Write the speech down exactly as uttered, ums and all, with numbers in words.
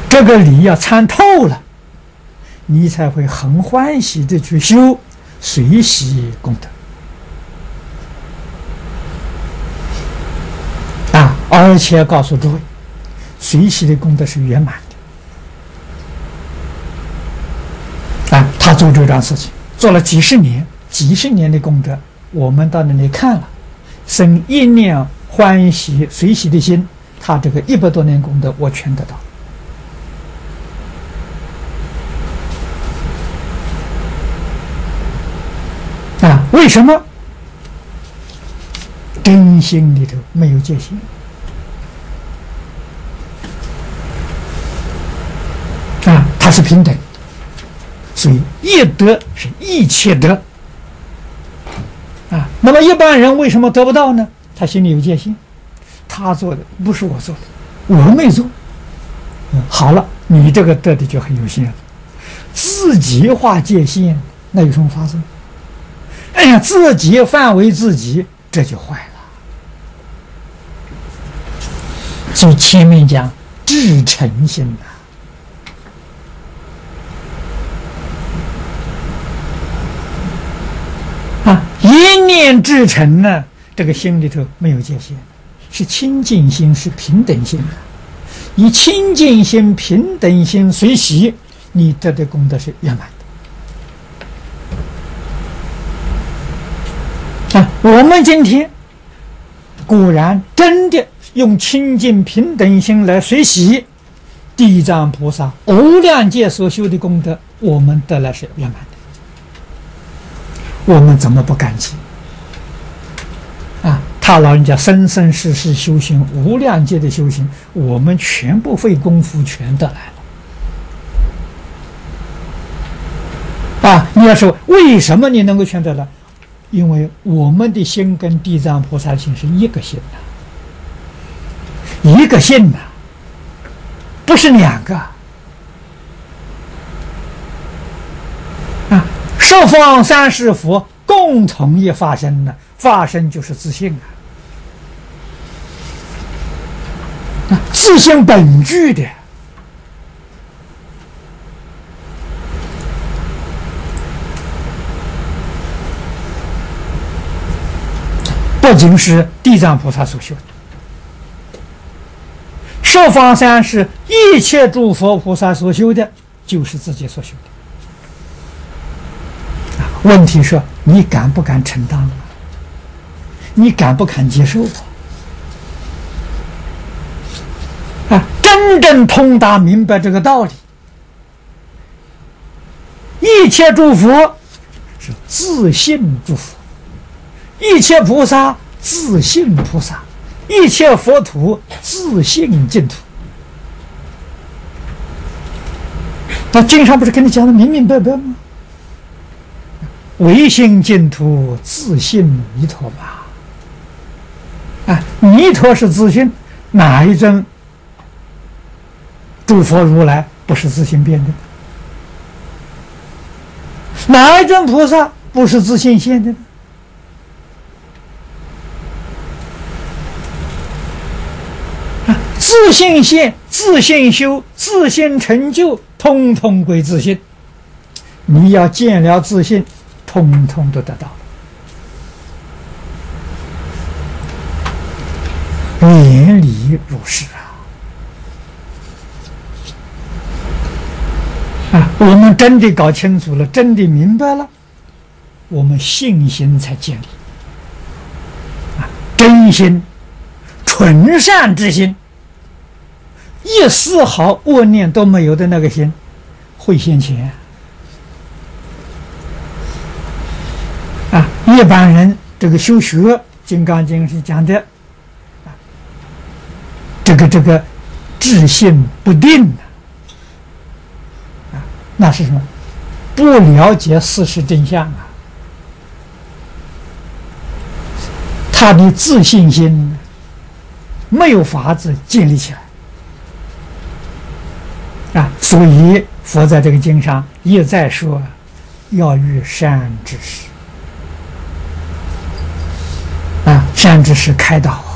这个理要参透了，你才会很欢喜的去修随喜功德啊！而且告诉诸位，随喜的功德是圆满的啊！他做这桩事情做了几十年，几十年的功德，我们到那里看了，生一念欢喜随喜的心，他这个一百多年功德我全得到。啊，为什么？真心里头没有界限啊，它是平等，所以一德是一切德啊。那么一般人为什么得不到呢？他心里有界限，他做的不是我做的，我没做。嗯，好了，你这个得的就很有限了。自己划界限，那有什么发生？哎呀，自己范围自己，这就坏了。所以前面讲至诚心啊，啊，一念至诚呢，这个心里头没有界限，是清净心，是平等心的。以清净心、平等心随喜，你得的功德是圆满的。啊，我们今天果然真的用清净平等心来随喜，地藏菩萨无量劫所修的功德，我们得来是圆满的。我们怎么不感激啊？他老人家生生世世修行无量劫的修行，我们全部费功夫全得来了啊！你要说为什么你能够全得来？因为我们的心跟地藏菩萨的心是一个心呐、啊，一个心呐、啊，不是两个啊！十方三世佛共同一发生呢，发生就是自信啊，啊，自信本具的。不仅是地藏菩萨所修的，十方三世一切诸佛菩萨所修的，就是自己所修的。啊，问题是你敢不敢承担啊？你敢不敢接受啊？啊，真正通达明白这个道理，一切诸佛是自信诸佛。一切菩萨自信菩萨，一切佛土自信净土。那经上不是跟你讲的明明白白吗？唯信净土，自信弥陀嘛。啊，弥陀是自信，哪一尊诸佛如来不是自信变的？哪一尊菩萨不是自信现的呢？自信现、自信修、自信成就，通通归自信。你要见了自信，通通都得到了。原理如是啊！啊，我们真的搞清楚了，真的明白了，我们信心才建立。啊，真心、纯善之心。一丝毫恶念都没有的那个心，会现前啊！一般人这个修学《金刚经》是讲的，啊，这个这个志信不定啊，那是什么？不了解事实真相啊！他的自信心没有法子建立起来。啊，所以佛在这个经上一再说，要遇善知识。啊，善知识开导